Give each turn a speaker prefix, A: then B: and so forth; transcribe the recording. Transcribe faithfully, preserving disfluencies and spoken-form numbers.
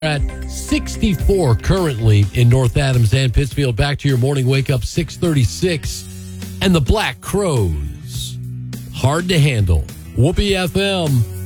A: At sixty-four currently in North Adams and Pittsfield. Back to your morning wake up, six thirty-six. And the Black Crows. Hard to handle. Whoopee F M.